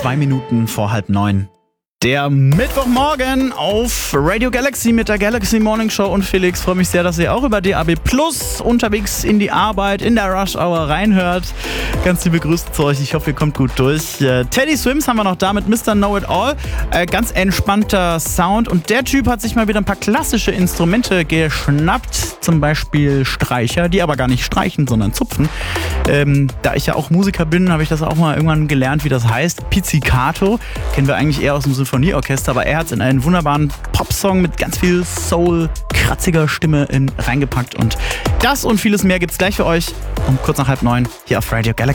2 Minuten vor 8:30. Der Mittwochmorgen auf Radio Galaxy mit der Galaxy Morning Show und Felix. Freue mich sehr, dass ihr auch über DAB Plus unterwegs in die Arbeit, in der Rush Hour reinhört. Ganz liebe Grüße zu euch. Ich hoffe, ihr kommt gut durch. Teddy Swims haben wir noch da mit Mr. Know It All. Ganz entspannter Sound. Und der Typ hat sich mal wieder ein paar klassische Instrumente geschnappt. Zum Beispiel Streicher, die aber gar nicht streichen, sondern zupfen. Da ich ja auch Musiker bin, habe ich das auch mal irgendwann gelernt, wie das heißt. Pizzicato. Kennen wir eigentlich eher aus dem Sinfonieorchester, aber er hat es in einen wunderbaren Popsong mit ganz viel Soul, kratziger Stimme reingepackt. Und das und vieles mehr gibt's gleich für euch um kurz nach 8:30 hier auf Radio Galaxy.